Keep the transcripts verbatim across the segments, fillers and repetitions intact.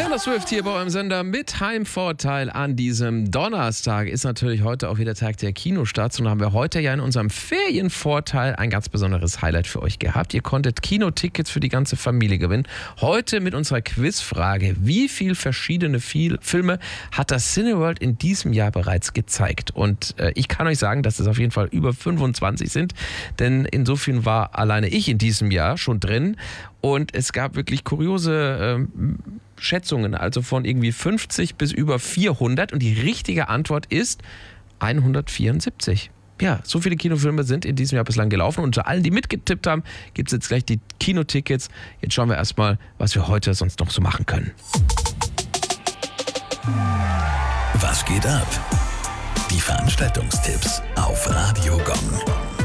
Taylor Swift hier bei eurem Sender mit Heimvorteil an diesem Donnerstag. Ist natürlich heute auch wieder Tag der Kinostarts und haben wir heute ja in unserem Ferienvorteil ein ganz besonderes Highlight für euch gehabt. Ihr konntet Kinotickets für die ganze Familie gewinnen. Heute mit unserer Quizfrage: Wie viele verschiedene viel Filme hat das Cineworld in diesem Jahr bereits gezeigt? Und äh, ich kann euch sagen, dass es auf jeden Fall über fünfundzwanzig sind, denn in so vielen war alleine ich in diesem Jahr schon drin. Und es gab wirklich kuriose ähm, Schätzungen, also von irgendwie fünfzig bis über vierhundert. Und die richtige Antwort ist hundertvierundsiebzig. Ja, so viele Kinofilme sind in diesem Jahr bislang gelaufen. Und unter allen, die mitgetippt haben, gibt es jetzt gleich die Kinotickets. Jetzt schauen wir erstmal, was wir heute sonst noch so machen können. Was geht ab? Die Veranstaltungstipps auf Radio Gong.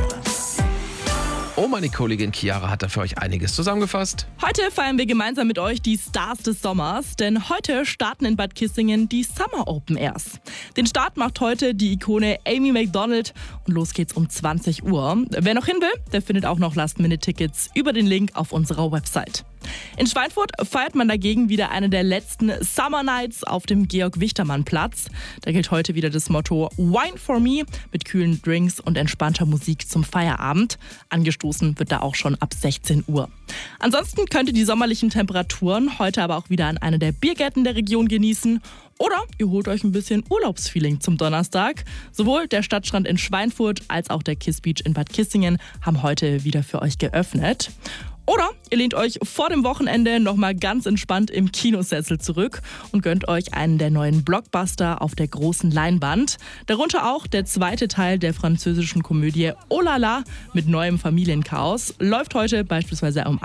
Oh, meine Kollegin Chiara hat da für euch einiges zusammengefasst. Heute feiern wir gemeinsam mit euch die Stars des Sommers, denn heute starten in Bad Kissingen die Summer Open Airs. Den Start macht heute die Ikone Amy Macdonald und los geht's um zwanzig Uhr. Wer noch hin will, der findet auch noch Last-Minute-Tickets über den Link auf unserer Website. In Schweinfurt feiert man dagegen wieder eine der letzten Summer Nights auf dem Georg-Wichtermann-Platz. Da gilt heute wieder das Motto Wine for me mit kühlen Drinks und entspannter Musik zum Feierabend. Angestoßen wird da auch schon ab sechzehn Uhr. Ansonsten könnt ihr die sommerlichen Temperaturen heute aber auch wieder an einer der Biergärten der Region genießen. Oder ihr holt euch ein bisschen Urlaubsfeeling zum Donnerstag. Sowohl der Stadtstrand in Schweinfurt als auch der Kiss Beach in Bad Kissingen haben heute wieder für euch geöffnet. Oder ihr lehnt euch vor dem Wochenende nochmal ganz entspannt im Kinosessel zurück und gönnt euch einen der neuen Blockbuster auf der großen Leinwand. Darunter auch der zweite Teil der französischen Komödie Oh la la mit neuem Familienchaos. Läuft heute beispielsweise um